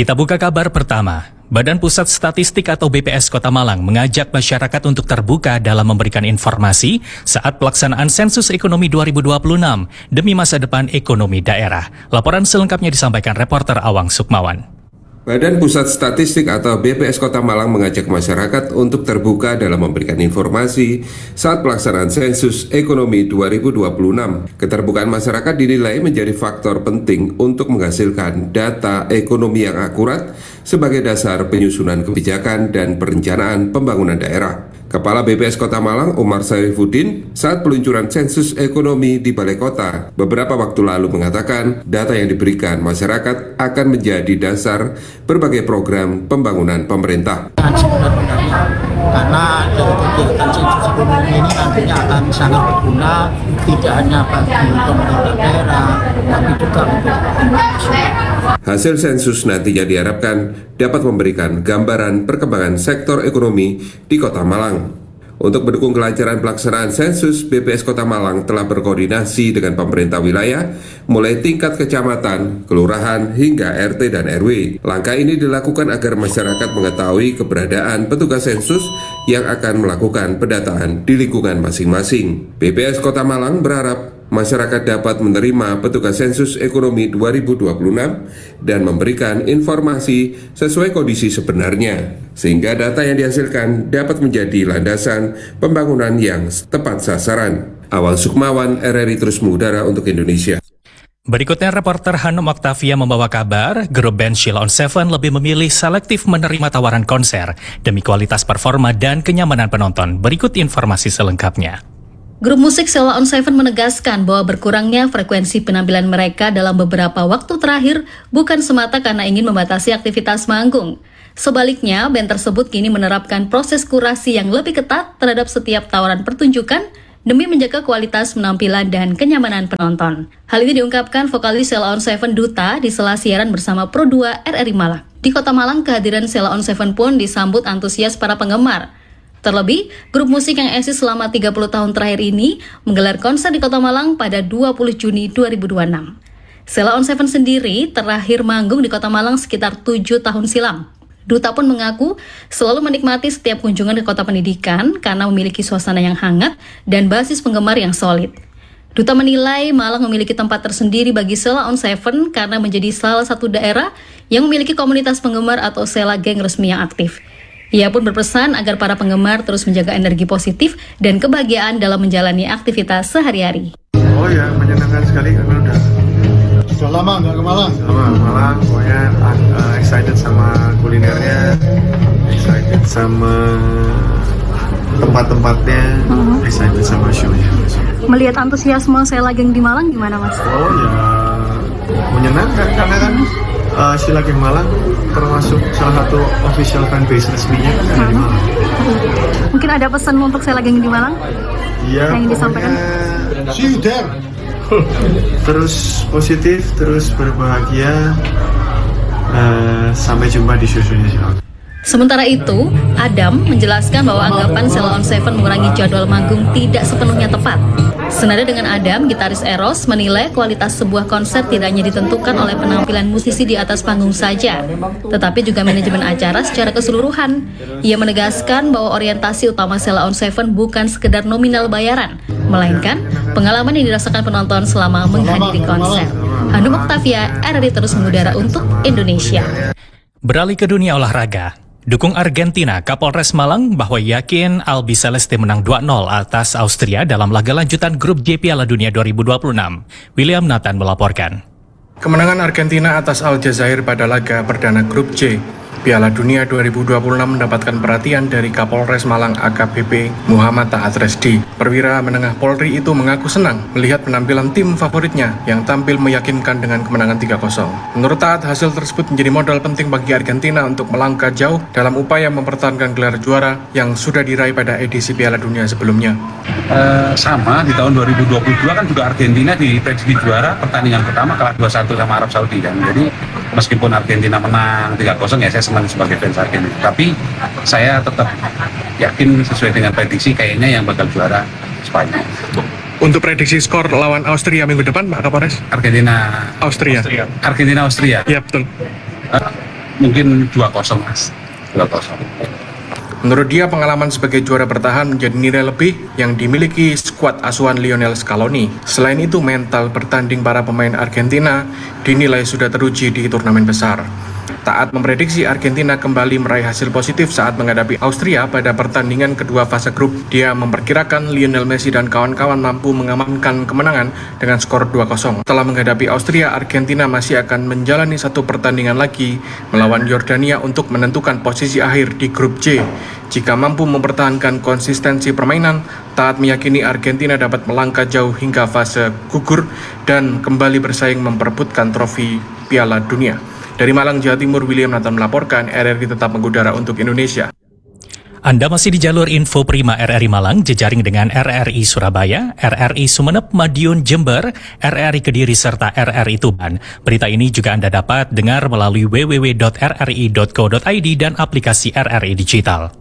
Kita buka kabar pertama. Badan Pusat Statistik atau BPS Kota Malang mengajak masyarakat untuk terbuka dalam memberikan informasi saat pelaksanaan sensus ekonomi 2026 demi masa depan ekonomi daerah. Laporan selengkapnya disampaikan reporter Awang Sukmawan. Badan Pusat Statistik atau BPS Kota Malang mengajak masyarakat untuk terbuka dalam memberikan informasi saat pelaksanaan sensus ekonomi 2026. Keterbukaan masyarakat dinilai menjadi faktor penting untuk menghasilkan data ekonomi yang akurat sebagai dasar penyusunan kebijakan dan perencanaan pembangunan daerah. Kepala BPS Kota Malang, Umar Sarifuddin, saat peluncuran sensus ekonomi di Balai Kota beberapa waktu lalu mengatakan data yang diberikan masyarakat akan menjadi dasar berbagai program pembangunan pemerintah. Sebenarnya karena dari kegiatan sensus ekonomi ini nantinya akan sangat berguna tidak hanya bagi pemerintah daerah, tapi juga untuk nasional. Hasil sensus nantinya diharapkan dapat memberikan gambaran perkembangan sektor ekonomi di Kota Malang. Untuk mendukung kelancaran pelaksanaan sensus, BPS Kota Malang telah berkoordinasi dengan pemerintah wilayah, mulai tingkat kecamatan, kelurahan, hingga RT dan RW. Langkah ini dilakukan agar masyarakat mengetahui keberadaan petugas sensus yang akan melakukan pendataan di lingkungan masing-masing. BPS Kota Malang berharap masyarakat dapat menerima petugas sensus ekonomi 2026 dan memberikan informasi sesuai kondisi sebenarnya, sehingga data yang dihasilkan dapat menjadi landasan pembangunan yang tepat sasaran. Awang Sukmawan, RRI terus mengudara untuk Indonesia. Berikutnya reporter Hanum Octavia membawa kabar, grup band Sheila on 7 lebih memilih selektif menerima tawaran konser demi kualitas performa dan kenyamanan penonton. Berikut informasi selengkapnya. Grup musik Sheila on 7 menegaskan bahwa berkurangnya frekuensi penampilan mereka dalam beberapa waktu terakhir bukan semata karena ingin membatasi aktivitas manggung. Sebaliknya, band tersebut kini menerapkan proses kurasi yang lebih ketat terhadap setiap tawaran pertunjukan demi menjaga kualitas penampilan dan kenyamanan penonton. Hal ini diungkapkan vokalis Sheila on 7 Duta di sela siaran bersama Pro 2 RRI Malang. Di Kota Malang, kehadiran Sheila on 7 pun disambut antusias para penggemar. Terlebih, grup musik yang eksis selama 30 tahun terakhir ini menggelar konser di Kota Malang pada 20 Juni 2026. Sheila on 7 sendiri terakhir manggung di Kota Malang sekitar 7 tahun silam. Duta pun mengaku selalu menikmati setiap kunjungan ke kota pendidikan karena memiliki suasana yang hangat dan basis penggemar yang solid. Duta menilai Malang memiliki tempat tersendiri bagi Sheila on 7 karena menjadi salah satu daerah yang memiliki komunitas penggemar atau Sheila Gang resmi yang aktif. Ia pun berpesan agar para penggemar terus menjaga energi positif dan kebahagiaan dalam menjalani aktivitas sehari-hari. Oh ya, menyenangkan sekali karena udah lama nggak ke Malang. Malang, pokoknya excited sama kulinernya, excited sama tempat-tempatnya, excited sama show-nya. Melihat antusiasme Sheila Gang di Malang gimana, Mas? Oh ya, menyenangkan karena kan Sheila Gang Malang termasuk salah satu official fanbase resminya dari Malang. Mungkin ada pesan untuk Sheila Gang di Malang? Iya, yang ingin disampaikan? See you there. Terus positif, terus berbahagia. Sampai jumpa di show-nya. Sementara itu, Adam menjelaskan bahwa anggapan Sheila on 7 mengurangi jadwal manggung tidak sepenuhnya tepat. Senada dengan Adam, gitaris Eros menilai kualitas sebuah konser tidak hanya ditentukan oleh penampilan musisi di atas panggung saja, tetapi juga manajemen acara secara keseluruhan. Ia menegaskan bahwa orientasi utama Sheila on 7 bukan sekedar nominal bayaran, melainkan pengalaman yang dirasakan penonton selama menghadiri konser. Hanum Octavia, RRI terus mengudara untuk Indonesia. Beralih ke dunia olahraga. Dukung Argentina, Kapolres Malang bahwa yakin Albi Celeste menang 2-0 atas Austria dalam laga lanjutan Grup J Piala Dunia 2026. William Nathan melaporkan. Kemenangan Argentina atas Aljazair pada laga perdana Grup J Piala Dunia 2026 mendapatkan perhatian dari Kapolres Malang AKBP Muhammad Taat Resdi. Perwira menengah Polri itu mengaku senang melihat penampilan tim favoritnya yang tampil meyakinkan dengan kemenangan 3-0. Menurut Taat, hasil tersebut menjadi modal penting bagi Argentina untuk melangkah jauh dalam upaya mempertahankan gelar juara yang sudah diraih pada edisi Piala Dunia sebelumnya. Sama di tahun 2022 kan juga Argentina diprediksi juara pertandingan pertama kalah 2-1 sama Arab Saudi kan. Jadi meskipun Argentina menang 3-0 ya saya senang sebagai fans Argentina. Tapi saya tetap yakin sesuai dengan prediksi kayaknya yang bakal juara Spanyol. Untuk prediksi skor lawan Austria minggu depan, Pak Kapolres? Argentina Austria. Ya, betul. mungkin 2-0 Mas. 2-0. Menurut dia, pengalaman sebagai juara bertahan menjadi nilai lebih yang dimiliki skuad asuhan Lionel Scaloni. Selain itu, mental bertanding para pemain Argentina dinilai sudah teruji di turnamen besar. Taat memprediksi Argentina kembali meraih hasil positif saat menghadapi Austria pada pertandingan kedua fase grup. Dia memperkirakan Lionel Messi dan kawan-kawan mampu mengamankan kemenangan dengan skor 2-0. Setelah menghadapi Austria, Argentina masih akan menjalani satu pertandingan lagi melawan Yordania untuk menentukan posisi akhir di grup C. Jika mampu mempertahankan konsistensi permainan, Taat meyakini Argentina dapat melangkah jauh hingga fase gugur dan kembali bersaing memperebutkan trofi Piala Dunia. Dari Malang, Jawa Timur, William Nathan melaporkan. RRI tetap mengudara untuk Indonesia. Anda masih di jalur info Prima RRI Malang, jejaring dengan RRI Surabaya, RRI Sumeneb, Madiun, Jember, RRI Kediri, serta RRI Tuban. Berita ini juga Anda dapat dengar melalui www.rri.co.id dan aplikasi RRI Digital.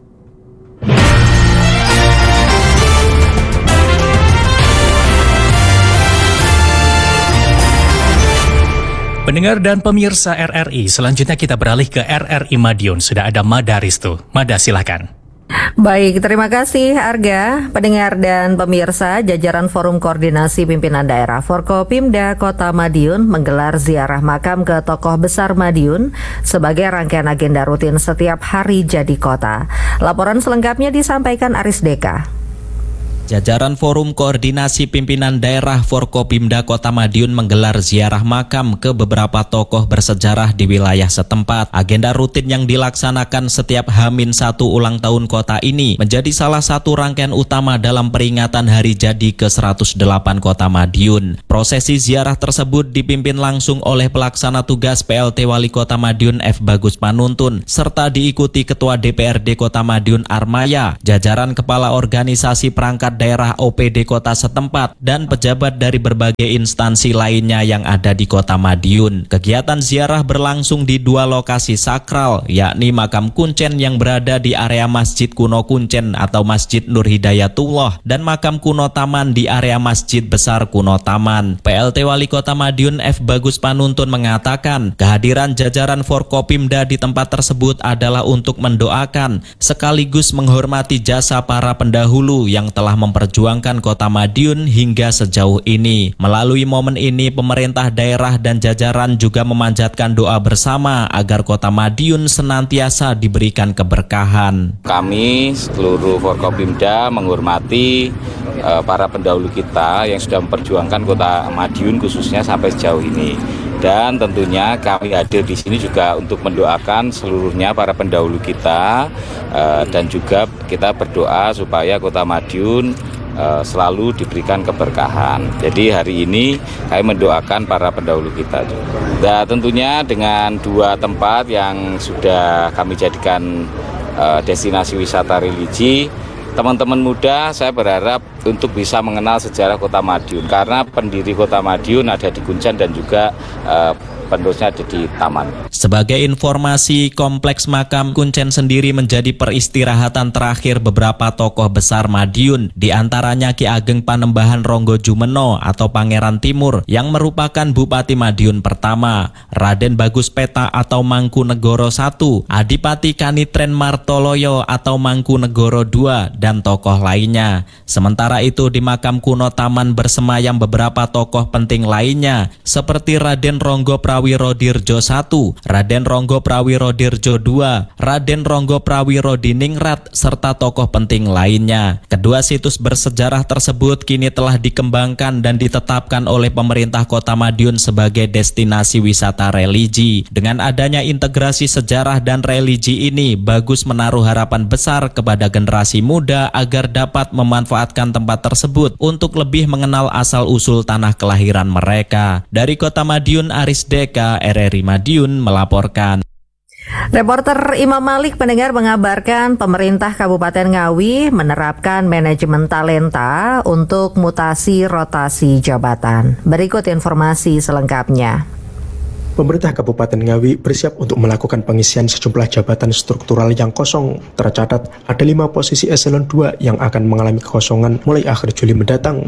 Pendengar dan pemirsa RRI, selanjutnya kita beralih ke RRI Madiun. Sudah ada Mada Ristu. Mada, silakan. Baik, terima kasih Arga. Pendengar dan pemirsa, jajaran Forum Koordinasi Pimpinan Daerah Forkopimda Kota Madiun menggelar ziarah makam ke tokoh besar Madiun sebagai rangkaian agenda rutin setiap hari jadi kota. Laporan selengkapnya disampaikan Aris Deka. Jajaran Forum Koordinasi Pimpinan Daerah Forkopimda Kota Madiun menggelar ziarah makam ke beberapa tokoh bersejarah di wilayah setempat. Agenda rutin yang dilaksanakan setiap H-1 ulang tahun kota ini menjadi salah satu rangkaian utama dalam peringatan hari jadi ke-108 Kota Madiun. Prosesi ziarah tersebut dipimpin langsung oleh pelaksana tugas PLT Wali Kota Madiun F. Bagus Panuntun, serta diikuti Ketua DPRD Kota Madiun Armaya, jajaran kepala organisasi perangkat daerah OPD kota setempat, dan pejabat dari berbagai instansi lainnya yang ada di Kota Madiun. Kegiatan ziarah berlangsung di dua lokasi sakral, yakni makam Kuncen yang berada di area Masjid Kuno Kuncen atau Masjid Nur Hidayatullah, dan makam Kuno Taman di area Masjid Besar Kuno Taman. PLT Wali Kota Madiun F. Bagus Panuntun mengatakan, kehadiran jajaran Forkopimda di tempat tersebut adalah untuk mendoakan sekaligus menghormati jasa para pendahulu yang telah memperjuangkan Kota Madiun hingga sejauh ini. Melalui momen ini, pemerintah daerah dan jajaran juga memanjatkan doa bersama agar Kota Madiun senantiasa diberikan keberkahan. Kami seluruh Forkopimda menghormati para pendahulu kita yang sudah memperjuangkan Kota Madiun khususnya sampai sejauh ini. Dan tentunya kami hadir di sini juga untuk mendoakan seluruhnya para pendahulu kita dan juga kita berdoa supaya Kota Madiun selalu diberikan keberkahan. Jadi hari ini kami mendoakan para pendahulu kita juga. Dan tentunya dengan dua tempat yang sudah kami jadikan destinasi wisata religi, teman-teman muda saya berharap untuk bisa mengenal sejarah Kota Madiun, karena pendiri Kota Madiun ada di Kuncen dan juga penerusnya ada di Taman. Sebagai informasi, kompleks makam Kuncen sendiri menjadi peristirahatan terakhir beberapa tokoh besar Madiun, di antaranya Ki Ageng Panembahan Ronggo Jumeno atau Pangeran Timur yang merupakan Bupati Madiun pertama, Raden Bagus Peta atau Mangkunegoro I, Adipati Kanitren Martoloyo atau Mangkunegoro II, dan tokoh lainnya. Sementara itu di makam kuno Taman bersemayam beberapa tokoh penting lainnya seperti Raden Ronggo Prawirodirjo I, Raden Ronggo Prawirodirjo II, Raden Ronggo Prawirodiningrat, serta tokoh penting lainnya. Kedua situs bersejarah tersebut kini telah dikembangkan dan ditetapkan oleh pemerintah Kota Madiun sebagai destinasi wisata religi. Dengan adanya integrasi sejarah dan religi ini, Bagus menaruh harapan besar kepada generasi muda agar dapat memanfaatkan tempat tersebut untuk lebih mengenal asal-usul tanah kelahiran mereka. Dari Kota Madiun, Aris Deka, RRI Madiun melaporkan. Reporter Imam Malik, pendengar, mengabarkan pemerintah Kabupaten Ngawi menerapkan manajemen talenta untuk mutasi rotasi jabatan. Berikut informasi selengkapnya. Pemerintah Kabupaten Ngawi bersiap untuk melakukan pengisian sejumlah jabatan struktural yang kosong. Tercatat ada 5 posisi eselon 2 yang akan mengalami kekosongan mulai akhir Juli mendatang.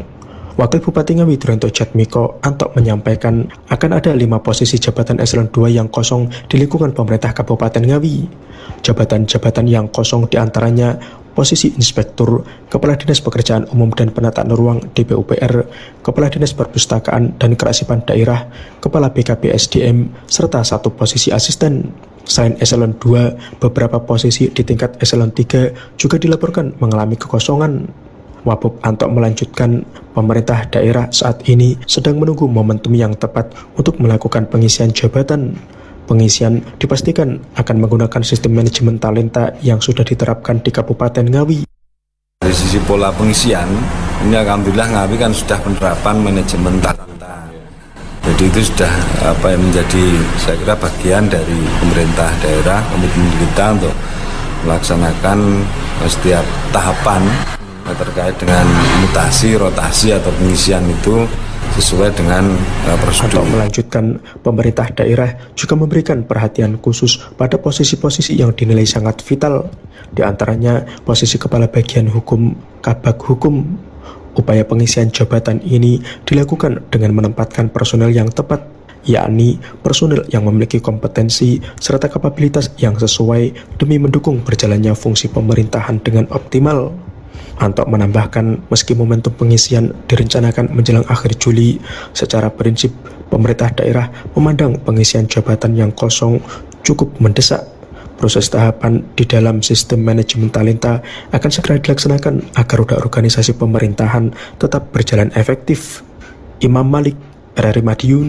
Wakil Bupati Ngawi Duranto Jatmiko Antok menyampaikan akan ada 5 posisi jabatan eselon 2 yang kosong di lingkungan pemerintah Kabupaten Ngawi. Jabatan-jabatan yang kosong diantaranya posisi Inspektur, Kepala Dinas Pekerjaan Umum dan Penataan Ruang DPUPR, Kepala Dinas Perpustakaan dan Kearsipan Daerah, Kepala BKP SDM, serta 1 posisi asisten. Selain eselon 2, beberapa posisi di tingkat eselon 3 juga dilaporkan mengalami kekosongan. Wabub Antok melanjutkan, pemerintah daerah saat ini sedang menunggu momentum yang tepat untuk melakukan pengisian jabatan. Pengisian dipastikan akan menggunakan sistem manajemen talenta yang sudah diterapkan di Kabupaten Ngawi. Dari sisi pola pengisian, ini alhamdulillah Ngawi kan sudah penerapan manajemen talenta. Jadi itu sudah menjadi saya kira bagian dari pemerintah daerah, komitmen kita untuk melaksanakan setiap tahapan terkait dengan mutasi, rotasi atau pengisian itu sesuai dengan prosedur. Untuk melanjutkan, pemerintah daerah juga memberikan perhatian khusus pada posisi-posisi yang dinilai sangat vital, di antaranya posisi Kepala Bagian Hukum, Kabag Hukum. Upaya pengisian jabatan ini dilakukan dengan menempatkan personel yang tepat, yakni personel yang memiliki kompetensi serta kapabilitas yang sesuai demi mendukung berjalannya fungsi pemerintahan dengan optimal. Antok menambahkan, meski momentum pengisian direncanakan menjelang akhir Juli, secara prinsip pemerintah daerah memandang pengisian jabatan yang kosong cukup mendesak. Proses tahapan di dalam sistem manajemen talenta akan segera dilaksanakan agar roda organisasi pemerintahan tetap berjalan efektif. Imam Malik, RRI Madiun.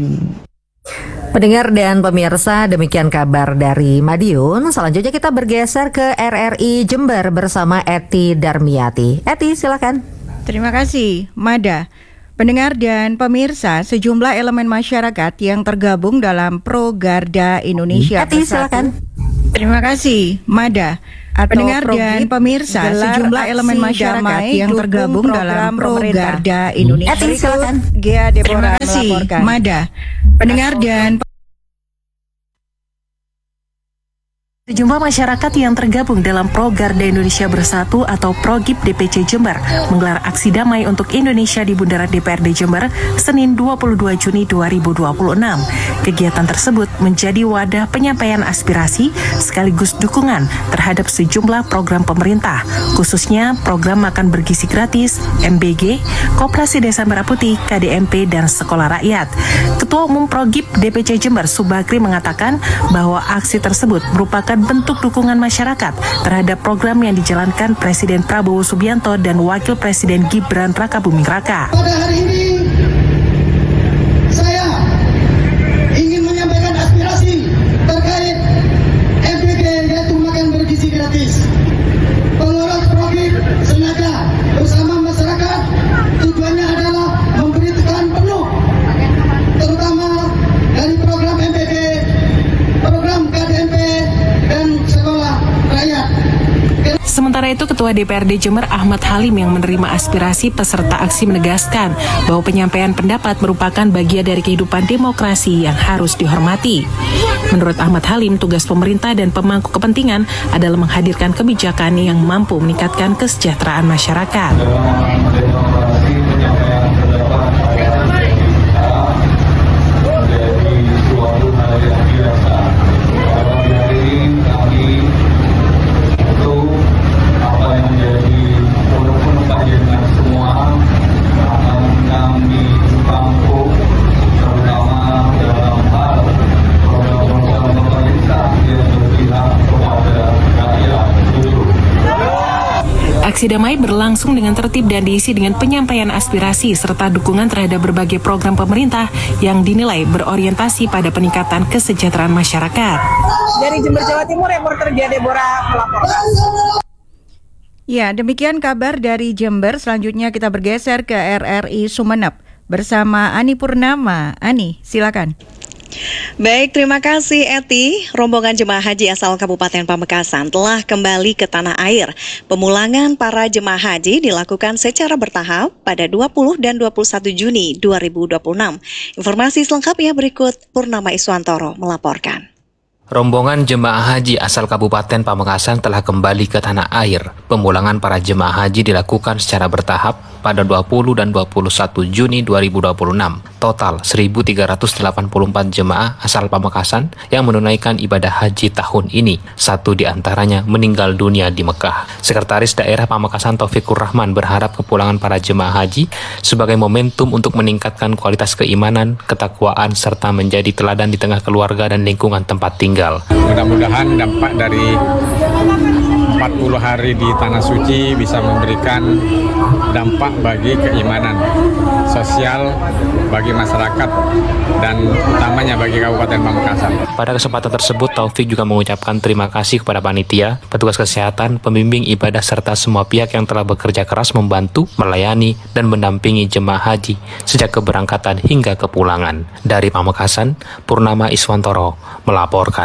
Pendengar dan pemirsa, demikian kabar dari Madiun. Selanjutnya kita bergeser ke RRI Jember bersama Eti Darmiati. Eti, silakan. Terima kasih, Mada. Pendengar dan pemirsa, sejumlah elemen masyarakat yang tergabung dalam Pro Garda Indonesia Eti, Bersatu. silakan. Terima kasih, Mada. Pendengar dan pemirsa, sejumlah elemen masyarakat yang tergabung dalam Pro Garda Indonesia. Eti, silakan. Gia Deborah melaporkan. Mada. Pendengar dan sejumlah masyarakat yang tergabung dalam Pro Garda Indonesia Bersatu atau Progib DPC Jember menggelar aksi damai untuk Indonesia di Bundaran DPRD Jember Senin 22 Juni 2026. Kegiatan tersebut menjadi wadah penyampaian aspirasi sekaligus dukungan terhadap sejumlah program pemerintah, khususnya program makan bergizi gratis, MBG, Koperasi Desa Merah Putih, KDMP, dan Sekolah Rakyat. Ketua Umum Progib DPC Jember Subakri mengatakan bahwa aksi tersebut merupakan bentuk dukungan masyarakat terhadap program yang dijalankan Presiden Prabowo Subianto dan Wakil Presiden Gibran Rakabuming Raka. Pada hari ini, saya ingin menyampaikan aspirasi terkait MBG, yaitu makan bergizi gratis. Pengurus Progib sengaja bersama masyarakat, tujuannya adalah memberi tekanan penuh, terutama dari program MBG, program KDMP, dan Sekolah Rakyat. Sementara itu, Ketua DPRD Jember Ahmad Halim yang menerima aspirasi peserta aksi menegaskan bahwa penyampaian pendapat merupakan bagian dari kehidupan demokrasi yang harus dihormati. Menurut Ahmad Halim, tugas pemerintah dan pemangku kepentingan adalah menghadirkan kebijakan yang mampu meningkatkan kesejahteraan masyarakat. Aksi damai berlangsung dengan tertib dan diisi dengan penyampaian aspirasi serta dukungan terhadap berbagai program pemerintah yang dinilai berorientasi pada peningkatan kesejahteraan masyarakat. Dari Jember, Jawa Timur, reporter Gia Deborah melaporkan. Ya, demikian kabar dari Jember. Selanjutnya kita bergeser ke RRI Sumeneb bersama Ani Purnama. Ani, silakan. Baik, terima kasih Eti. Rombongan jemaah haji asal Kabupaten Pamekasan telah kembali ke tanah air. Pemulangan para jemaah haji dilakukan secara bertahap pada 20 dan 21 Juni 2026. Informasi selengkapnya berikut, Purnama Iswantoro melaporkan. Rombongan jemaah haji asal Kabupaten Pamekasan telah kembali ke tanah air. Pemulangan para jemaah haji dilakukan secara bertahap pada 20 dan 21 Juni 2026. Total 1.384 jemaah asal Pamekasan yang menunaikan ibadah haji tahun ini. 1 di antaranya meninggal dunia di Mekah. Sekretaris Daerah Pamekasan Taufikur Rahman berharap kepulangan para jemaah haji sebagai momentum untuk meningkatkan kualitas keimanan, ketakwaan, serta menjadi teladan di tengah keluarga dan lingkungan tempat tinggal. Mudah-mudahan dampak dari 40 hari di Tanah Suci bisa memberikan dampak bagi keimanan sosial bagi masyarakat dan utamanya bagi Kabupaten Pamekasan. Pada kesempatan tersebut, Taufik juga mengucapkan terima kasih kepada panitia, petugas kesehatan, pembimbing ibadah serta semua pihak yang telah bekerja keras membantu, melayani, dan mendampingi jemaah haji sejak keberangkatan hingga kepulangan. Dari Pamekasan, Purnama Iswantoro melaporkan.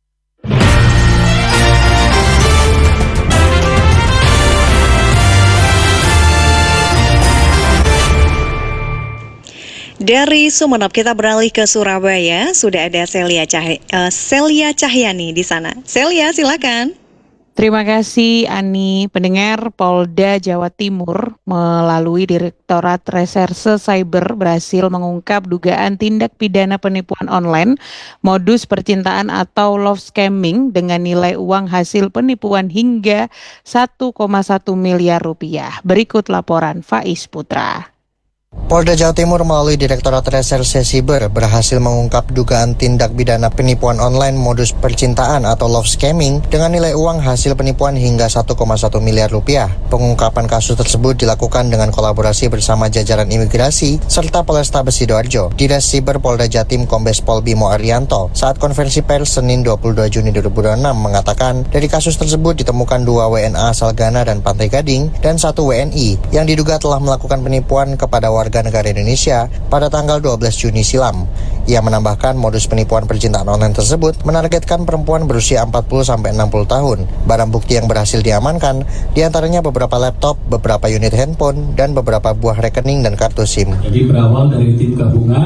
Dari Sumeneb kita beralih ke Surabaya. Sudah ada Celia Cahyani di sana. Celia, silakan. Terima kasih Ani. Pendengar, Polda Jawa Timur melalui Direktorat Reserse Cyber berhasil mengungkap dugaan tindak pidana penipuan online, modus percintaan atau love scamming dengan nilai uang hasil penipuan hingga 1,1 miliar rupiah. Berikut laporan Faiz Putra. Polda Jawa Timur melalui Direktorat Reserse Cyber berhasil mengungkap dugaan tindak pidana penipuan online modus percintaan atau love scamming dengan nilai uang hasil penipuan hingga 1,1 miliar rupiah. Pengungkapan kasus tersebut dilakukan dengan kolaborasi bersama jajaran imigrasi serta Polrestabes Sidoarjo. Dinas Siber Polda Jatim Kombes Pol Bimo Arianto saat konferensi pers Senin 22 Juni 2026 mengatakan dari kasus tersebut ditemukan 2 WNA asal Ghana dan Pantai Gading dan 1 WNI yang diduga telah melakukan penipuan kepada warga negara Indonesia pada tanggal 12 Juni silam. Ia menambahkan modus penipuan percintaan online tersebut menargetkan perempuan berusia 40-60 tahun. Barang bukti yang berhasil diamankan diantaranya beberapa laptop, beberapa unit handphone, dan beberapa buah rekening dan kartu SIM. Jadi berawal dari tim gabungan